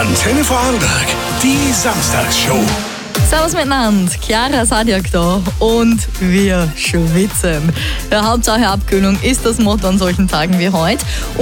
Antenne Vorarlberg, die Samstagsshow. Servus miteinander, Chiara Sadiak da und wir schwitzen. Ja, Hauptsache Abkühlung ist das Motto an solchen Tagen wie heute.